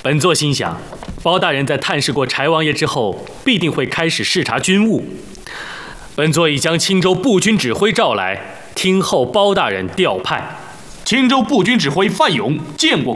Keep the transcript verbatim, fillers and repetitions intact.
本座心想，包大人在探视过柴王爷之后，必定会开始视察军务。本座已将青州步军指挥召来，听候包大人调派。 青州步军指挥范勇见过